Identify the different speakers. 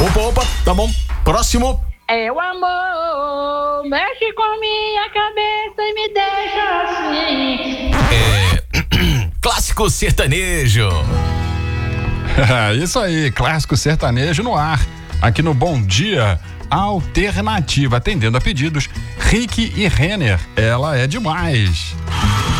Speaker 1: Opa, tá bom. Próximo.
Speaker 2: É o amor, mexe com minha cabeça e me deixa assim.
Speaker 1: Clássico sertanejo.
Speaker 3: Isso aí, clássico sertanejo no ar. Aqui no Bom Dia Alternativa, atendendo a pedidos, Rick e Renner. Ela é demais.